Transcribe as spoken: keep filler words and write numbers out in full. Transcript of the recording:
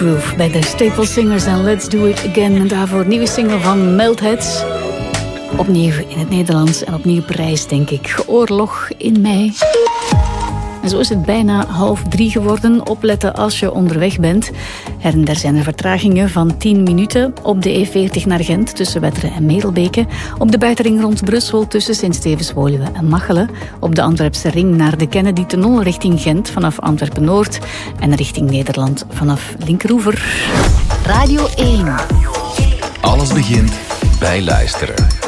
Groove bij de Staple Singers en Let's Do It Again. En daarvoor een nieuwe single van Meltheads. Opnieuw in het Nederlands en opnieuw prijs, denk ik. Oorlog in mei. En zo is het bijna half drie geworden. Opletten als je onderweg bent. Her en der zijn er vertragingen van tien minuten. Op de E veertig naar Gent tussen Wetteren en Merelbeke. Op de buitenring rond Brussel tussen Sint-Stevens-Woluwe en Machelen. Op de Antwerpse ring naar de Kennedy-tunnel richting Gent vanaf Antwerpen-Noord. En richting Nederland vanaf Linkeroever. Radio één. Alles begint bij luisteren.